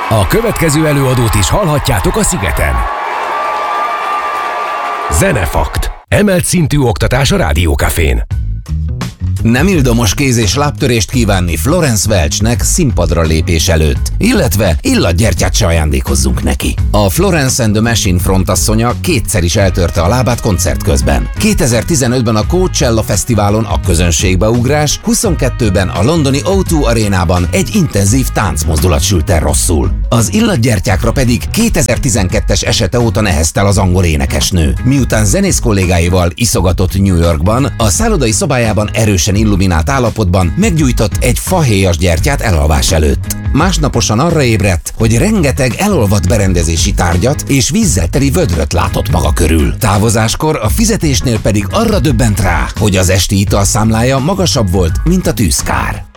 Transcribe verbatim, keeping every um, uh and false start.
A következő előadót is hallhatjátok a Szigeten. Zenefakt. Emelt szintű oktatás a Rádiókafén. Nem ildomos kéz- és lábtörést kívánni Florence Welchnek színpadra lépés előtt, illetve illatgyertyát se ajándékozzunk neki. A Florence and the Machine frontasszonya kétszer is eltörte a lábát koncert közben. kétezer-tizenötben a Coachella Fesztiválon a közönségbeugrás, huszonkettőben a londoni o kettő arénában egy intenzív táncmozdulat sült el rosszul. Az illatgyertyákra pedig kétezer-tizenkettes esete óta neheztel az angol énekesnő. Miután zenész kollégáival iszogatott New Yorkban, a szállodai szobájában erősen illuminált állapotban meggyújtott egy fahéjas gyertyát elalvás előtt. Másnaposan arra ébredt, hogy rengeteg elolvadt berendezési tárgyat és vízzel teli vödröt látott maga körül. Távozáskor a fizetésnél pedig arra döbbent rá, hogy az esti italszámlája magasabb volt, mint a tűzkár.